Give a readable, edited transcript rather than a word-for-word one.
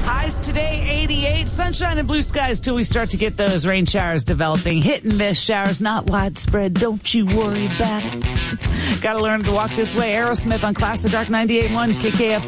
Highs today, 88. Sunshine and blue skies till we start to get those rain showers developing. Hit and miss showers, not widespread. Don't you worry about it. Got to learn to walk this way. Aerosmith on Classic Rock 98.1 KKF.